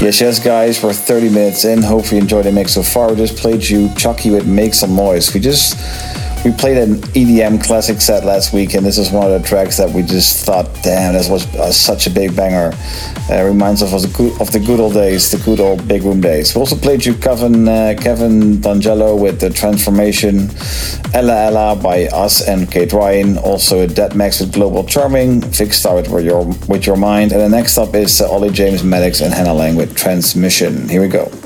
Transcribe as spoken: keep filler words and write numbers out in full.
Yes, yes, guys, we're thirty minutes in. Hope you enjoyed the mix so far. We just played you Chucky with Make Some Noise. We just we played an E D M classic set last week, and this is one of the tracks that we just thought, damn, this was uh, such a big banger. Uh, reminds us of the, good, of the good old days, the good old big room days. We also played you Kevin, uh, Kevin D'Angelo with The Transformation, Ella Ella by us and Kate Ryan, also Dead Max with Global Charming, Fix Start with Your, with Your Mind, and the next up is uh, Ollie James Maddox and Hannah Lang with Transmission. Here we go.